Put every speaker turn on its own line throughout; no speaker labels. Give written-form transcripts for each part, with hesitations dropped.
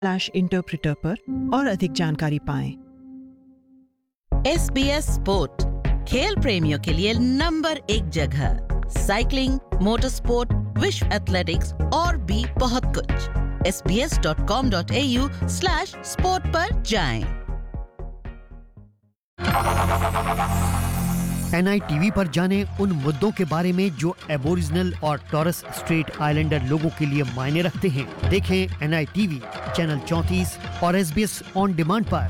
interpreter पर और अधिक जानकारी पाएं।
SBS स्पोर्ट खेल प्रेमियों के लिए नंबर 1 जगह। साइकिलिंग, मोटर स्पोर्ट, विश्व एथलेटिक्स और भी बहुत कुछ। sbs.com.au/sport पर जाएं।
NITV पर जानें उन मुद्दों के बारे में जो एबोरिजिनल और टॉरस स्ट्रेट आइलैंडर लोगों के लिए मायने रखते हैं। देखें NITV चैनल 34 और SBS ऑन डिमांड पर।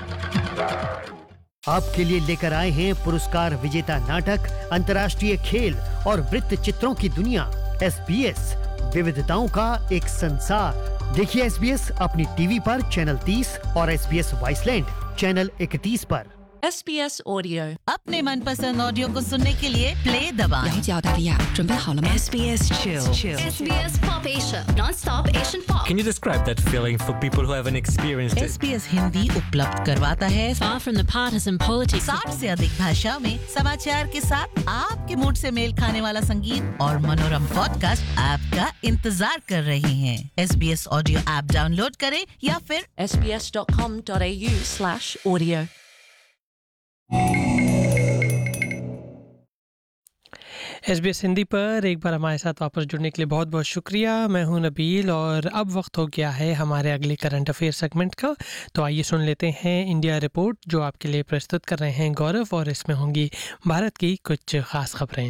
आपके लिए लेकर आए हैं पुरस्कार विजेता नाटक अंतर्राष्ट्रीय खेल और वृत्त चित्रों की दुनिया। SBS विविधताओं का एक संसार। देखिए SBS अपनी टीवी पर चैनल 30 और SBS वाइसलैंड चैनल 31 पर।
SBS Audio
अपने मनपसंद ऑडियो को सुनने के लिए प्ले दबाएं।
SBS Chill
SBS Pop Asia, non-stop Asian pop.
Can you describe that feeling for people who haven't experienced it?
SBS Hindi उपलब्ध करवाता है
Far from the partisan politics
60 से अधिक भाषाओं में समाचार के साथ आपके मूड से मेल खाने वाला संगीत और मनोरम पॉडकास्ट आपका इंतजार कर रहे हैं। SBS ऑडियो ऐप डाउनलोड करें या फिर
sbs.com.au/audio।
SBS हिंदी पर एक बार हमारे साथ वापस जुड़ने के लिए बहुत बहुत शुक्रिया। मैं हूं नबील और अब वक्त हो गया है हमारे अगले करंट अफेयर सेगमेंट का। तो आइए सुन लेते हैं इंडिया रिपोर्ट जो आपके लिए प्रस्तुत कर रहे हैं गौरव, और इसमें होंगी भारत की कुछ खास खबरें।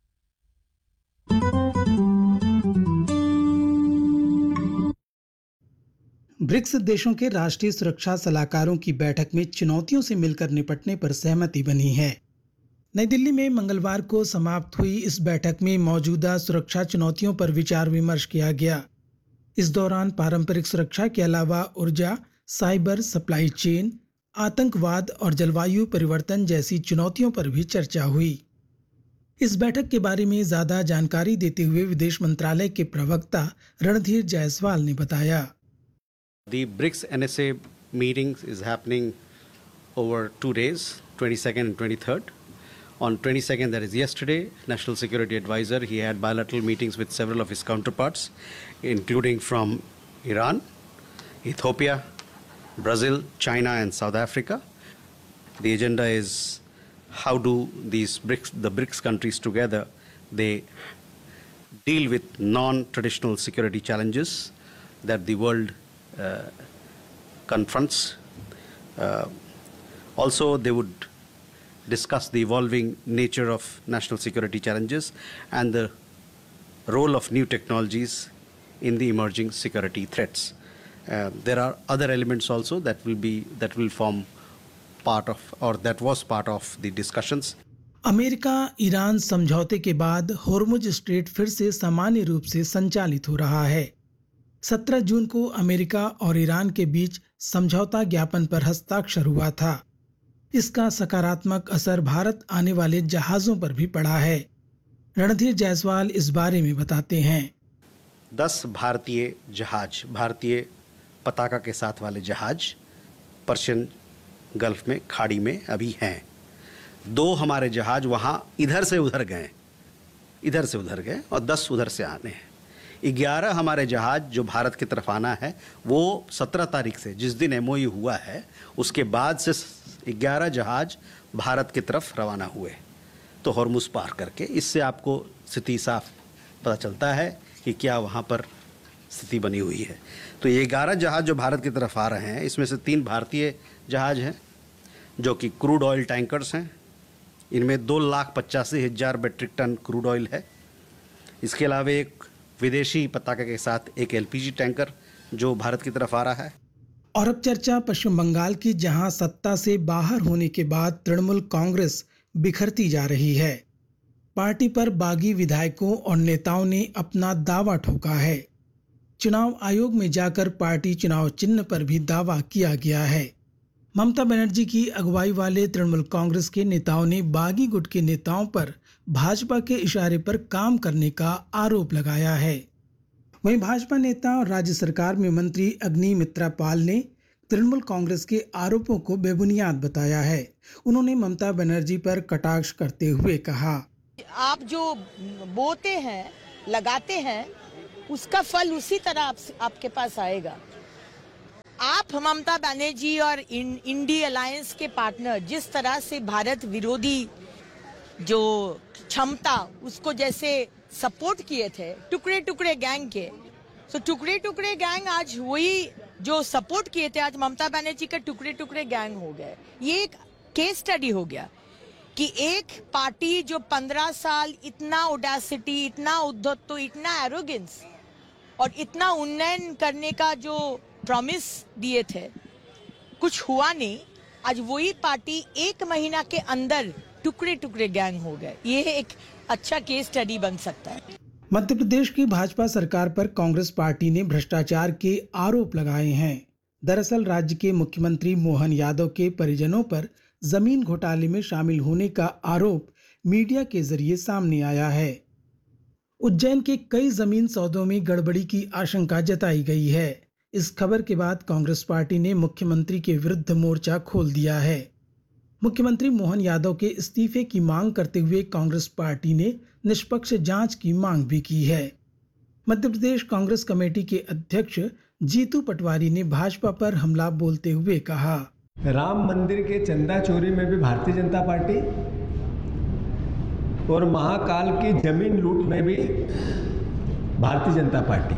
ब्रिक्स देशों के राष्ट्रीय सुरक्षा सलाहकारों की बैठक में चुनौतियों से मिलकर निपटने पर सहमति बनी है। नई दिल्ली में मंगलवार को समाप्त हुई इस बैठक में मौजूदा सुरक्षा चुनौतियों पर विचार विमर्श किया गया। इस दौरान पारंपरिक सुरक्षा के अलावा ऊर्जा, साइबर, सप्लाई चेन, आतंकवाद और जलवायु परिवर्तन जैसी चुनौतियों पर भी चर्चा हुई। इस बैठक के बारे में ज्यादा जानकारी देते हुए विदेश मंत्रालय के प्रवक्ता रणधीर जायसवाल ने बताया।
The BRICS NSA meeting is happening over 2 days, 22nd and 23rd. On 22nd, that is yesterday, National Security Advisor, he had bilateral meetings with several of his counterparts, including from Iran, Ethiopia, Brazil, China and South Africa. The agenda is how do the BRICS countries together, they deal with non-traditional security challenges that the world confronts. Also, they would discuss the evolving nature of national security challenges and the role of new technologies in the emerging security threats. There are other elements also that will form part of, or that was part of the discussions.
America Iran समझौते के बाद Hormuz strait फिर से सामान्य रूप से संचालित हो रहा है। 17 जून को अमेरिका और ईरान के बीच समझौता ज्ञापन पर हस्ताक्षर हुआ था। इसका सकारात्मक असर भारत आने वाले जहाजों पर भी पड़ा है। रणधीर जायसवाल इस बारे में बताते हैं।
10 भारतीय जहाज, भारतीय पताका के साथ वाले जहाज पर्शियन गल्फ में खाड़ी में अभी हैं। 2 हमारे जहाज वहाँ इधर से उधर गए और 10 उधर से आने हैं। 11 हमारे जहाज जो भारत की तरफ आना है वो 17 तारीख से, जिस दिन MOU हुआ है उसके बाद से 11 जहाज भारत की तरफ रवाना हुए तो हॉर्मुज पार करके। इससे आपको स्थिति साफ पता चलता है कि क्या वहाँ पर स्थिति बनी हुई है। तो ये 11 जहाज जो भारत की तरफ आ रहे हैं इसमें से 3 भारतीय जहाज हैं जो कि क्रूड ऑयल टैंकर्स हैं। इनमें 2,85,000 मीट्रिक टन क्रूड ऑयल है। इसके अलावा एक विदेशी पताका के साथ एक LPG टैंकर जो भारत की तरफ आ रहा है।
और अब चर्चा पश्चिम बंगाल की, जहां सत्ता से बाहर होने के बाद तृणमूल कांग्रेस बिखरती जा रही है। पार्टी पर बागी विधायकों और नेताओं ने अपना दावा ठोका है। चुनाव आयोग में जाकर पार्टी चुनाव चिन्ह पर भी दावा किया गया है। ममता बनर्जी की अगुवाई वाले तृणमूल कांग्रेस के नेताओं ने बागी गुट के नेताओं पर भाजपा के इशारे पर काम करने का आरोप लगाया है। वहीं भाजपा नेता और राज्य सरकार में मंत्री अग्निमित्रा पाल ने तृणमूल कांग्रेस के आरोपों को बेबुनियाद बताया है। उन्होंने ममता बनर्जी पर कटाक्ष करते हुए कहा,
आप जो बोते हैं, लगाते हैं, उसका फल उसी तरह आपके पास आएगा। आप ममता बनर्जी और इंडी अलायंस के पार्टनर जिस तरह से भारत विरोधी जो क्षमता उसको जैसे सपोर्ट किए थे टुकड़े टुकड़े गैंग के, तो टुकड़े टुकड़े गैंग आज वही जो सपोर्ट किए थे आज ममता बनर्जी के टुकड़े टुकड़े गैंग हो गए। ये एक केस स्टडी हो गया कि एक पार्टी जो 15 साल इतना ओडेसिटी, इतना उद्धत्व, इतना एरोगेंस और इतना उन्नयन करने का जो प्रॉमिस दिए थे, कुछ हुआ नहीं। आज वही पार्टी 1 महीना के अंदर टुकड़े टुकड़े गैंग हो गए। ये एक अच्छा केस स्टडी बन सकता है।
मध्य प्रदेश की भाजपा सरकार पर कांग्रेस पार्टी ने भ्रष्टाचार के आरोप लगाए हैं। दरअसल राज्य के मुख्यमंत्री मोहन यादव के परिजनों पर जमीन घोटाले में शामिल होने का आरोप मीडिया के जरिए सामने आया है। उज्जैन के कई जमीन सौदों में गड़बड़ी की आशंका जताई गई है। इस खबर के बाद कांग्रेस पार्टी ने मुख्यमंत्री के विरुद्ध मोर्चा खोल दिया है। मुख्यमंत्री मोहन यादव के इस्तीफे की मांग करते हुए कांग्रेस पार्टी ने निष्पक्ष जांच की मांग भी की है। मध्य प्रदेश कांग्रेस कमेटी के अध्यक्ष जीतू पटवारी ने भाजपा पर हमला बोलते हुए कहा,
राम मंदिर के चंदा चोरी में भी भारतीय जनता पार्टी और महाकाल की जमीन लूट में भी भारतीय जनता पार्टी,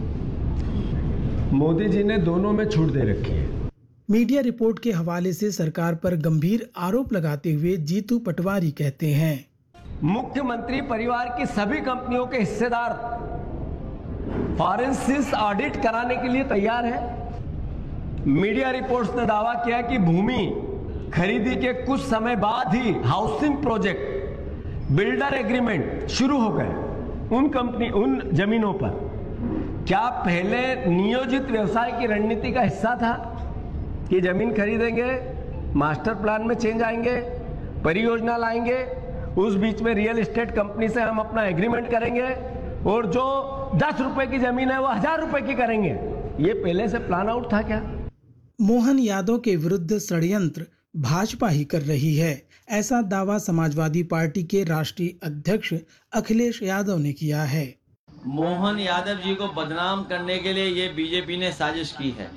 मोदी जी ने दोनों में छूट दे रखी है।
मीडिया रिपोर्ट के हवाले से सरकार पर गंभीर आरोप लगाते हुए जीतू पटवारी कहते हैं,
मुख्यमंत्री परिवार की सभी कंपनियों के हिस्सेदार फॉरेंसिक ऑडिट कराने के लिए तैयार है। मीडिया रिपोर्ट्स ने दावा किया कि भूमि खरीदी के कुछ समय बाद ही हाउसिंग प्रोजेक्ट बिल्डर एग्रीमेंट शुरू हो गए उन जमीनों पर। क्या पहले नियोजित व्यवसाय की रणनीति का हिस्सा था कि जमीन खरीदेंगे, मास्टर प्लान में चेंज आएंगे, परियोजना लाएंगे, उस बीच में रियल एस्टेट कंपनी से हम अपना एग्रीमेंट करेंगे और जो 10 रुपए की जमीन है वो 1000 रुपए की करेंगे। ये पहले से प्लान आउट था क्या?
मोहन यादव के विरुद्ध षड्यंत्र भाजपा ही कर रही है, ऐसा दावा समाजवादी पार्टी के राष्ट्रीय अध्यक्ष अखिलेश यादव ने किया है।
मोहन यादव जी को बदनाम करने के लिए ये बीजेपी ने साजिश की है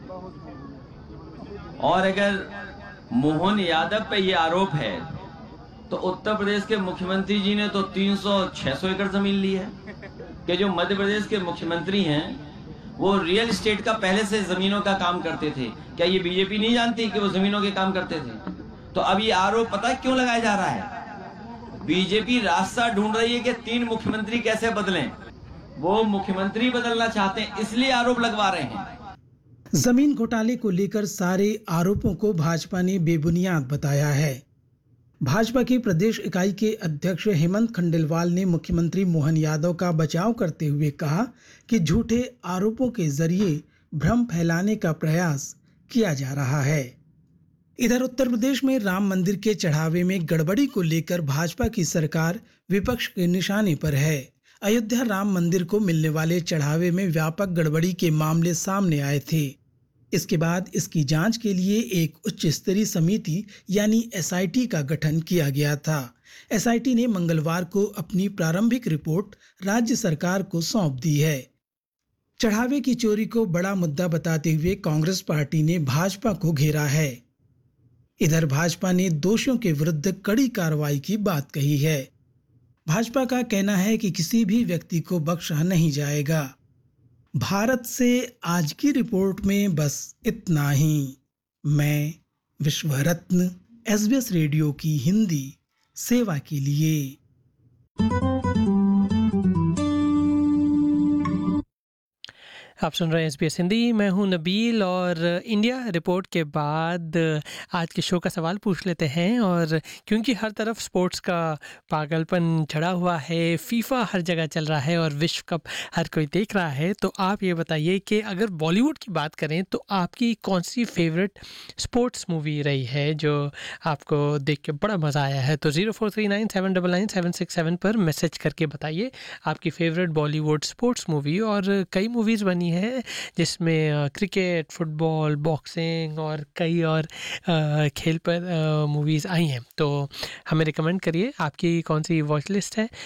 और अगर मोहन यादव पे ये आरोप है तो उत्तर प्रदेश के मुख्यमंत्री जी ने तो 300-600 एकड़ जमीन ली है कि जो मध्य प्रदेश के मुख्यमंत्री हैं वो रियल एस्टेट का पहले से जमीनों का काम करते थे। क्या ये बीजेपी नहीं जानती कि वो जमीनों के काम करते थे? तो अब ये आरोप पता है क्यों लगाया जा रहा है? बीजेपी रास्ता ढूंढ रही है कि 3 मुख्यमंत्री कैसे बदलें। वो मुख्यमंत्री बदलना चाहते हैं, इसलिए आरोप लगवा रहे हैं।
जमीन घोटाले को लेकर सारे आरोपों को भाजपा ने बेबुनियाद बताया है। भाजपा की प्रदेश इकाई के अध्यक्ष हेमंत खंडेलवाल ने मुख्यमंत्री मोहन यादव का बचाव करते हुए कहा कि झूठे आरोपों के जरिए भ्रम फैलाने का प्रयास किया जा रहा है। इधर उत्तर प्रदेश में राम मंदिर के चढ़ावे में गड़बड़ी को लेकर भाजपा की सरकार विपक्ष के निशाने पर है। अयोध्या राम मंदिर को मिलने वाले चढ़ावे में व्यापक गड़बड़ी के मामले सामने आए थे। इसके बाद इसकी जांच के लिए एक उच्च स्तरीय समिति यानी एसआईटी का गठन किया गया था। एसआईटी ने मंगलवार को अपनी प्रारंभिक रिपोर्ट राज्य सरकार को सौंप दी है। चढ़ावे की चोरी को बड़ा मुद्दा बताते हुए कांग्रेस पार्टी ने भाजपा को घेरा है। इधर भाजपा ने दोषियों के विरुद्ध कड़ी कार्रवाई की बात कही है। भाजपा का कहना है कि किसी भी व्यक्ति को बख्शा नहीं जाएगा। भारत से आज की रिपोर्ट में बस इतना ही। मैं विश्व रत्न SBS रेडियो की हिंदी सेवा के लिए।
आप सुन रहे हैं SBS हिंदी, मैं हूं नबील और इंडिया रिपोर्ट के बाद आज के शो का सवाल पूछ लेते हैं। और क्योंकि हर तरफ स्पोर्ट्स का पागलपन चढ़ा हुआ है, फीफा हर जगह चल रहा है और विश्व कप हर कोई देख रहा है, तो आप ये बताइए कि अगर बॉलीवुड की बात करें तो आपकी कौन सी फेवरेट स्पोर्ट्स मूवी रही है जो आपको देख के बड़ा मज़ा आया है? तो 0439799767 पर मैसेज करके बताइए आपकी फेवरेट बॉलीवुड स्पोर्ट्स मूवी। और कई मूवीज़ बनी बनी है जिसमें क्रिकेट, फुटबॉल, बॉक्सिंग और कई और खेल पर मूवीज़ आई हैं। तो हमें रिकमेंड करिए आपकी कौन सी वॉच लिस्ट है।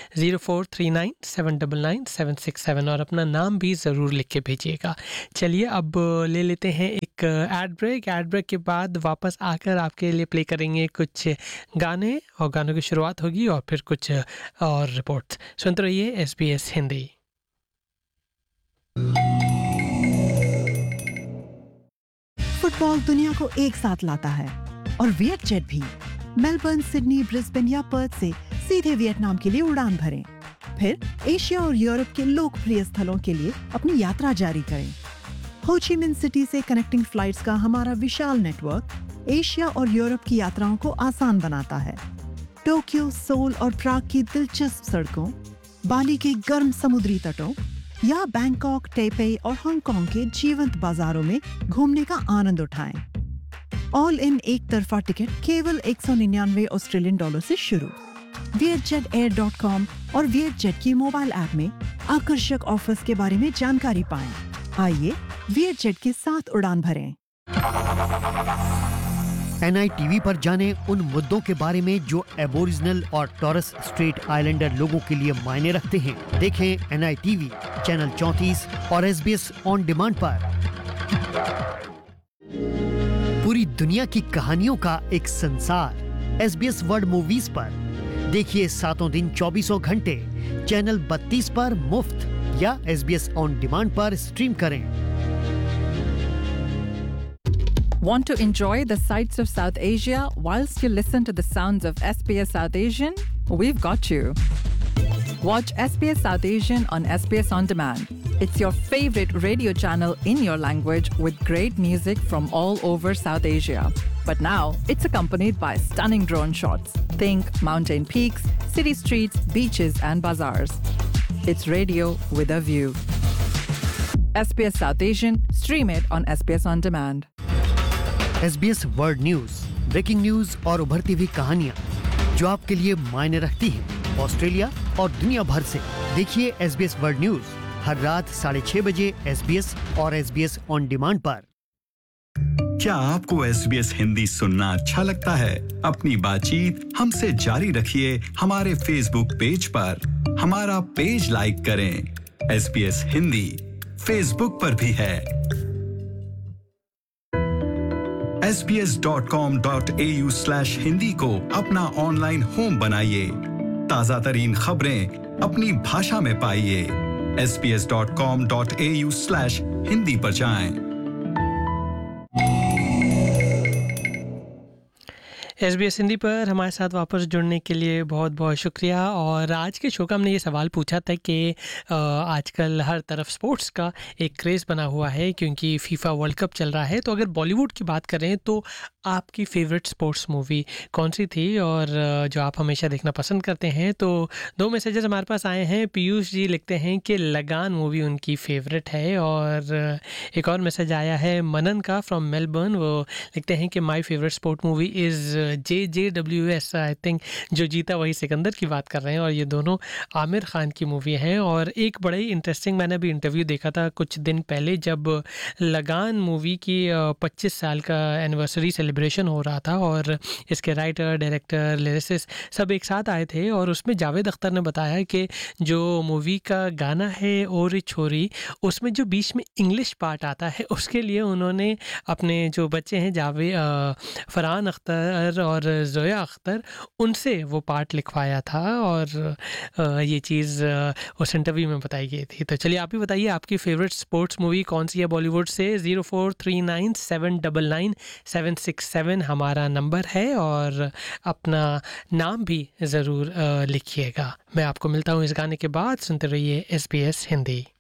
0439799767 और अपना नाम भी ज़रूर लिख के भेजिएगा। चलिए अब ले लेते हैं एक एड ब्रेक। एड ब्रेक के बाद वापस आकर आपके लिए प्ले करेंगे कुछ गाने और गानों की शुरुआत होगी और फिर कुछ और रिपोर्ट्स। सुनते रहिए SBS हिंदी।
फुटबॉल दुनिया को एक साथ लाता है और वियतजेट भी। मेलबर्न, सिडनी, ब्रिस्बेन या पर्थ से सीधे वियतनाम के लिए उड़ान भरें, फिर एशिया और यूरोप के लोकप्रिय स्थलों के लिए अपनी यात्रा जारी करें। हो ची मिन सिटी से कनेक्टिंग फ्लाइट्स का हमारा विशाल नेटवर्क एशिया और यूरोप की यात्राओं को आसान बनाता है। टोक्यो, सोल और प्राग की दिलचस्प सड़कों, बाली के गर्म समुद्री तटों या बैंकॉक, टेपे और हांगकांग के जीवंत बाजारों में घूमने का आनंद उठाएं। ऑल इन एक तरफा टिकट केवल 199 ऑस्ट्रेलियन डॉलर से शुरू। vietjetair.com और वियतजेट की मोबाइल ऐप में आकर्षक ऑफर्स के बारे में जानकारी पाएं। आइए वियतजेट के साथ उड़ान भरें।
NITV पर जाने उन मुद्दों के बारे में जो एबोरिजिनल और टॉरस स्ट्रेट आइलैंडर लोगों के लिए मायने रखते हैं। देखें NITV चैनल 34 और SBS ऑन डिमांड पर। पूरी दुनिया की कहानियों का एक संसार SBS वर्ल्ड मूवीज पर देखिए। 7 दिन 24 घंटे चैनल 32 पर मुफ्त या SBS ऑन डिमांड पर स्ट्रीम करें।
Want to enjoy the sights of South Asia whilst you listen to the sounds of SBS South Asian? We've got you. Watch SBS South Asian on SBS On Demand. It's your favorite radio channel in your language with great music from all over South Asia. But now it's accompanied by stunning drone shots. Think mountain peaks, city streets, beaches and bazaars. It's radio with a view. SBS South Asian, stream it on SBS On Demand.
SBS world news, breaking news और उभरती हुई कहानियाँ जो आपके लिए मायने रखती हैं ऑस्ट्रेलिया और दुनिया भर से। देखिए SBS वर्ल्ड न्यूज हर रात 6:30 बजे SBS और SBS ऑन डिमांड पर।
क्या आपको SBS हिंदी सुनना अच्छा लगता है? अपनी बातचीत हमसे जारी रखिए हमारे फेसबुक पेज पर। हमारा पेज लाइक करें। SBS हिंदी फेसबुक पर भी है। sbs.com.au/hindi को अपना ऑनलाइन होम बनाइए। ताजा तरीन खबरें अपनी भाषा में पाइए। sbs.com.au/hindi पर जाएं।
SBS हिंदी पर हमारे साथ वापस जुड़ने के लिए बहुत बहुत शुक्रिया। और आज के शो का हमने ये सवाल पूछा था कि आजकल हर तरफ स्पोर्ट्स का एक क्रेज़ बना हुआ है क्योंकि फीफा वर्ल्ड कप चल रहा है। तो अगर बॉलीवुड की बात करें तो आपकी फ़ेवरेट स्पोर्ट्स मूवी कौन सी थी और जो आप हमेशा देखना पसंद करते हैं? तो 2 मैसेजेस हमारे पास आए हैं। पीयूष जी लिखते हैं कि लगान मूवी उनकी फ़ेवरेट है। और एक और मैसेज आया है मनन का फ्रॉम मेलबर्न। वो लिखते हैं कि my favourite sport movie is JJWS। I think जो जीता वही सिकंदर की बात कर रहे हैं और ये दोनों आमिर खान की मूवी हैं। और एक बड़ा ही इंटरेस्टिंग, मैंने अभी इंटरव्यू देखा था कुछ दिन पहले जब लगान मूवी की 25 साल का एनिवर्सरी सेलिब्रेशन हो रहा था और इसके राइटर, डायरेक्टर, लिरिसिस्ट सब एक साथ आए थे। और उसमें जावेद अख्तर ने बताया कि जो मूवी का गाना है ओरी छोरी, उसमें जो बीच में इंग्लिश पार्ट आता है उसके लिए उन्होंने अपने जो बच्चे हैं फरहान अख्तर और ज़ोया अख्तर, उनसे वो पार्ट लिखवाया था। और ये चीज़ उस इंटरव्यू में बताई गई थी। तो चलिए आप भी बताइए आपकी फ़ेवरेट स्पोर्ट्स मूवी कौन सी है बॉलीवुड से। 0439797767 हमारा नंबर है और अपना नाम भी ज़रूर लिखिएगा। मैं आपको मिलता हूँ इस गाने के बाद। सुनते रहिए SBS हिंदी।